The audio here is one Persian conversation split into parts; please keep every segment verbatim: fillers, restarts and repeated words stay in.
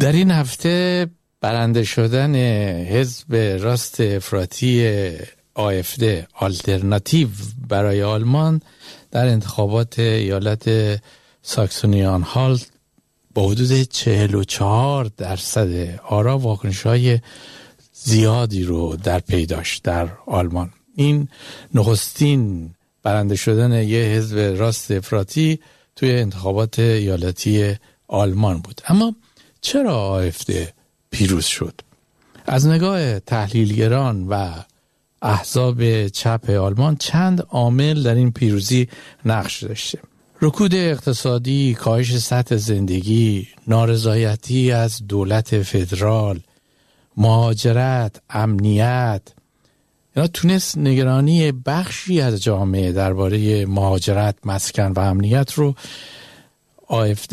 در این هفته برنده شدن حزب راست افراطی آفد آلترناتیو برای آلمان در انتخابات ایالت ساکسونی آنهالت با حدود چهل و چهار درصد آرا واکنش‌های زیادی رو در پی داشت در آلمان. این نخستین برنده شدن یه حزب راست افراطی توی انتخابات ایالتی آلمان بود. اما چرا آفد پیروز شد؟ از نگاه تحلیلگران و احزاب چپ آلمان چند عامل در این پیروزی نقش داشته. رکود اقتصادی، کاهش سطح زندگی، نارضایتی از دولت فدرال، مهاجرت، امنیت. اینا تونست نگرانی بخشی از جامعه درباره مهاجرت، مسکن و امنیت رو آفد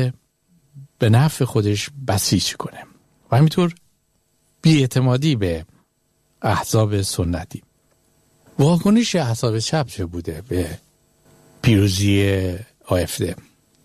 به نفع خودش بسیج کنه و همینطور بی‌اعتمادی به احزاب سنتی. واکنش احزاب چپ چه بوده به پیروزی آفد؟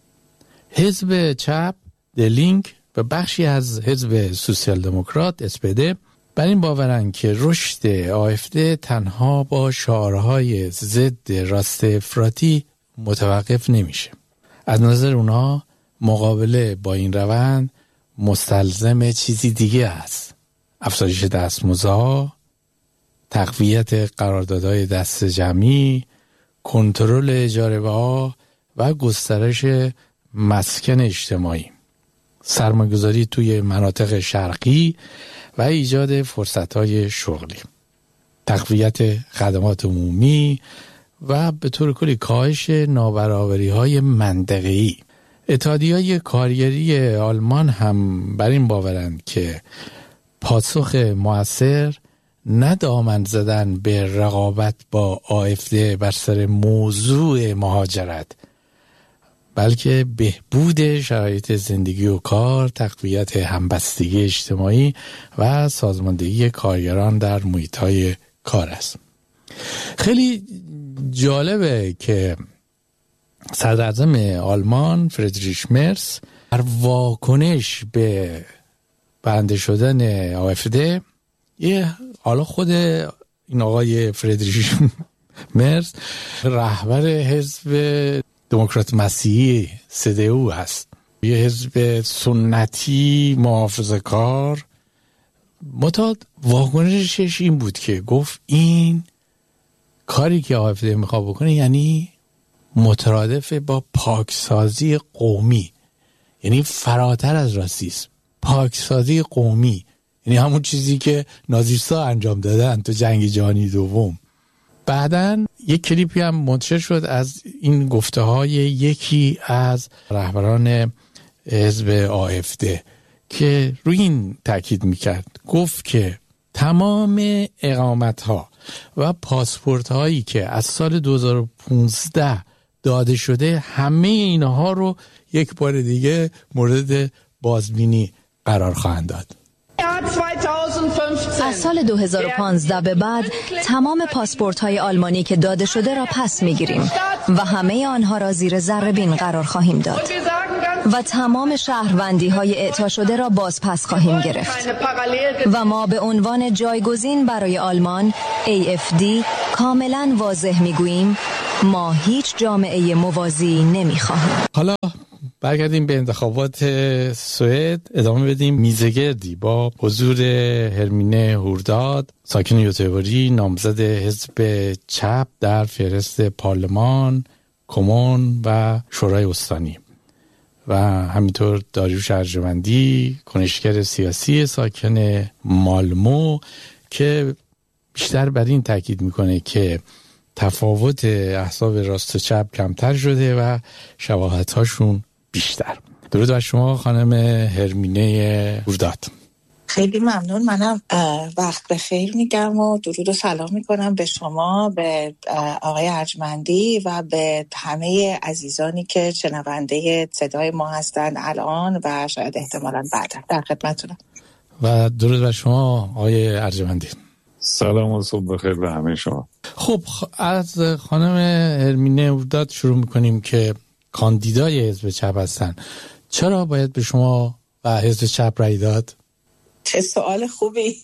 حزب چپ دلینک و بخشی از حزب سوسیال دموکرات اس پی دی بر این باورند که رشد آفد تنها با شعارهای ضد راست افراطی متوقف نمیشه. از نظر اونها مقابله با این روند مستلزم چیزی دیگه است: افزایش دستمزدها، تقویت قراردادهای دست جمعی، کنترل اجاره‌ها و گسترش مسکن اجتماعی، سرمایه‌گذاری توی مناطق شرقی و ایجاد فرصت‌های شغلی، تقویت خدمات عمومی و به طور کلی کاهش نابرابری‌های منطقه‌ای. اتحادیه‌های کارگری آلمان هم بر این باورند که پاسخ مؤثر نه دامن زدن به رقابت با آفد بر سر موضوع مهاجرت، بلکه بهبود شرایط زندگی و کار، تقویت همبستگی اجتماعی و سازماندهی کارگران در محیط‌های کار است. خیلی جالبه که صدراعظم آلمان فریدریش مرز در واکنش به برنده شدن آفد، یه حالا خود این آقای فریدریش مرز رهبر حزب دموکرات مسیحی سی دی او هست، یه حزب سنتی محافظه‌کار. متعاد واکنشش این بود که گفت این کاری که آفد میخواد بکنه یعنی مترادف با پاکسازی قومی، یعنی فراتر از راسیسم، پاکسازی قومی، یعنی همون چیزی که نازیستا انجام دادن تو جنگ جهانی دوم. بعدن یک کلیپی هم منتشر شد از این گفته های یکی از رهبران حزب آفد که روی این تاکید میکرد. گفت که تمام اقامت ها و پاسپورت هایی که از سال دو هزار و پانزده داده شده، همه اینها رو یک بار دیگه مورد بازبینی قرار خواهند داد. از سال دو هزار و پانزده به بعد تمام پاسپورت‌های آلمانی که داده شده را پس می‌گیریم و همه آنها را زیر ذره‌بین قرار خواهیم داد و تمام شهروندی‌های اعطا شده را باز پس خواهیم گرفت و ما به عنوان جایگزین برای آلمان ای اف دی کاملا واضح می‌گوییم ما هیچ جامعه موازی نمی‌خواهیم. حالا برگردیم به انتخابات سوئد، ادامه بدیم میزگردی با حضور هرمینه هورداد، ساکن یوتبوری، نامزد حزب چپ در فهرست پارلمان، کمون و شورای استانی، و همینطور داریوش ارجمندی، کنشگر سیاسی ساکن مالمو، که بیشتر بر این تاکید میکنه که تفاوت احزاب راست و چپ کمتر شده و شباهت‌هاشون بیشتر. درود بر شما خانم هرمینه هورداد. خیلی ممنون. منم وقت بخیر میگم و درود و سلام میکنم به شما، به آقای ارجمندی و به همه عزیزانی که شنونده صدای ما هستند الان و شاید احتمالاً بعدا. در خدمتتونم. و درود بر شما آقای ارجمندی. سلام و صبح بخیر به همه شما. خب از خانم هرمینه هورداد شروع میکنیم که کاندیدای حزب چپ هستن. چرا باید به شما و حزب چپ رای داد؟ چه سوال خوبی.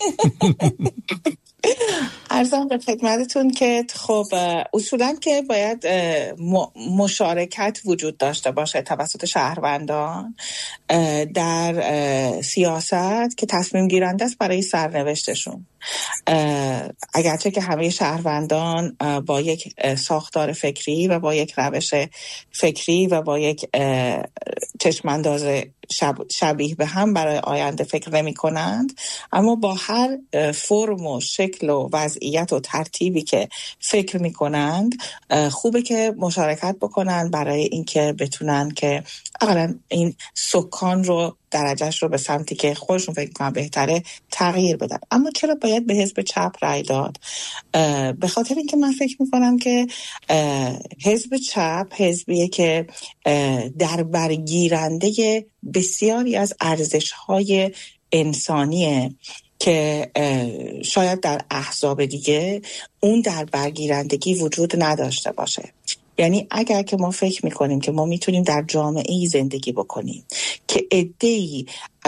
عرضم به خدمتتون که خب اصولا که باید مشارکت وجود داشته باشه توسط شهروندان در سیاست که تصمیم گیرنده است برای سرنوشتشون. اگرچه که همه شهروندان با یک ساختار فکری و با یک روش فکری و با یک چشمانداز شب، شبیه به هم برای آینده فکر نمی کنند، اما با هر فرم و شکل و وضعیت و ترتیبی که فکر می کنند خوبه که مشارکت بکنند برای اینکه بتونن که اولا این سکان رو درجهش رو به سمتی که خودشون فکر کنن بهتره تغییر بدن. اما چرا باید به حزب چپ رای داد؟ به خاطر اینکه من فکر میکنم که حزب چپ حزبیه که در برگیرنده بسیاری از ارزش‌های انسانیه که شاید در احزاب دیگه اون در برگیرندگی وجود نداشته باشه. یعنی اگر که ما فکر میکنیم که ما میتونیم در جامعه‌ای زندگی بکنیم که عده‌ای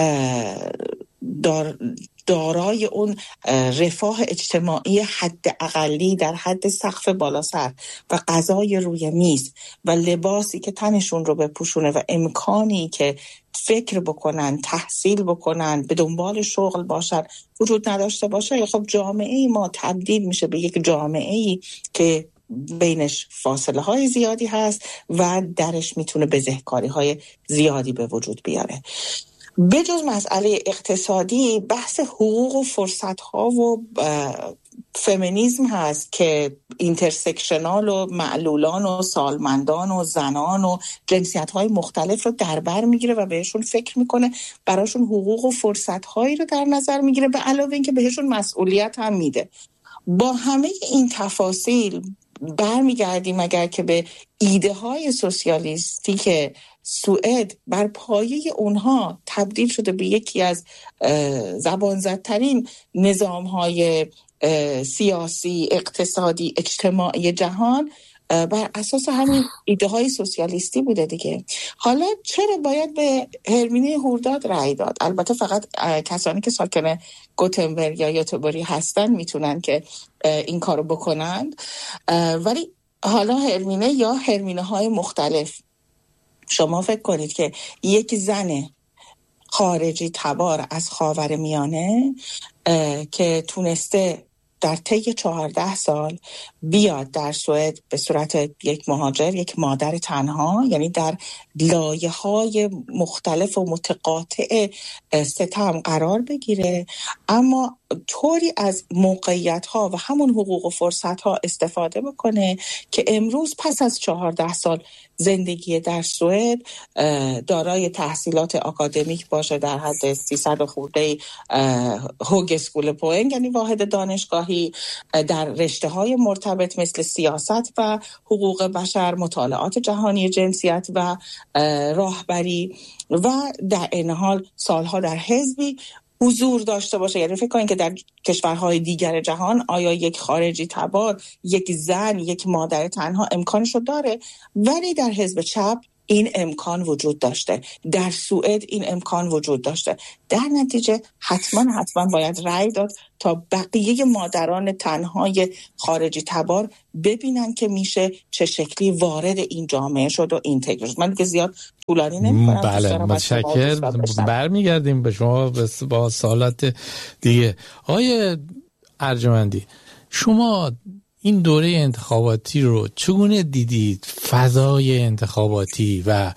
دار دارای اون رفاه اجتماعی حد اقلی در حد سقف بالا سر و غذای روی میز و لباسی که تنشون رو بپوشونه و امکانی که فکر بکنن، تحصیل بکنن، به دنبال شغل باشن وجود نداشته باشه، خب جامعه ما تبدیل میشه به یک جامعه‌ای که بینش فاصله های زیادی هست و درش میتونه بزهکاری های زیادی به وجود بیاره. بجز مسئله اقتصادی، بحث حقوق و فرصت ها و فمینیسم هست که اینترسکشنال و معلولان و سالمندان و زنان و جنسیت های مختلف رو در بر میگیره و بهشون فکر میکنه، براشون حقوق و فرصت هایی رو در نظر میگیره، به علاوه اینکه بهشون مسئولیت هم میده. با همه این تفاصیل برمیگردیم اگر که به ایده های سوسیالیستی که سوئد بر پایه اونها تبدیل شده به یکی از زبان زدترین نظام های سیاسی، اقتصادی، اجتماعی جهان، بر اساس همین ایده های سوسیالیستی بوده دیگه. حالا چرا باید به هرمینه هورداد رأی داد؟ البته فقط کسانی که ساکن گوتنبرگ یا یوتبوری هستن میتونن که این کارو بکنند، ولی حالا هرمینه یا هرمینه های مختلف، شما فکر کنید که یک زن خارجی تبار از خاورمیانه که تونسته در طی چهارده سال بیاد در سوئد به صورت یک مهاجر، یک مادر تنها، یعنی در لایه‌های مختلف و متقاطع ستم قرار بگیره، اما طوری از موقعیت‌ها و همون حقوق و فرصت‌ها استفاده بکنه که امروز پس از چهارده سال زندگی در سوئد دارای تحصیلات آکادمیک باشه در حد سیصد خورده هوگ اسکول پوینگ، یعنی واحد دانشگاهی، در رشته‌های مرتبط مثل سیاست و حقوق بشر، مطالعات جهانی جنسیت و راهبری، و در این حال سالها در حزبی حضور داشته باشه. یعنی فکر کنید که در کشورهای دیگر جهان آیا یک خارجی تبار، یک زن، یک مادر تنها امکانشو داره؟ ولی در حزب چپ این امکان وجود داشته، در سوئد این امکان وجود داشته. در نتیجه حتما حتما باید رأی داد تا بقیه مادران تنهای خارجی تبار ببینن که میشه چه شکلی وارد این جامعه شد و اینتگره شد. من دیگه زیاد طولانی نمی‌کنم. بله، متشکرم. برمیگردیم به شما با سوالات دیگه. آقای ارجمندی، شما این دوره انتخاباتی رو چگونه دیدید؟ فضای انتخاباتی و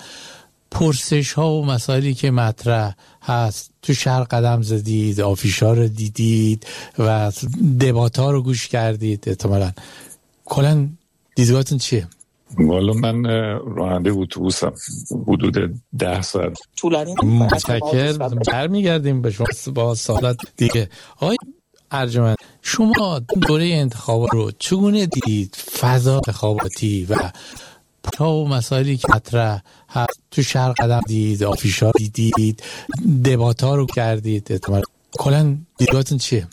پرسش ها و مسائلی که مطرح هست، تو شهر قدم زدید، آفیشا رو دیدید و دبات ها رو گوش کردید، احتمالاً کلاً دیدگاهتون چیه؟ والا من راننده اتوبوسم حدود ده ساعت. طولانی. متشکرم. برمیگردیم به شما با سوالات دیگه. آقای ارجمند، شما دوره انتخابات رو چگونه دیدید؟ فضا انتخاباتی و پرسش‌ها و مسائلی که مطرح هست، تو شهر قدم دیدید، آفیشا دیدید، دبات ها رو کردید، احتمالاً کلاً دیدگاهتون چیه؟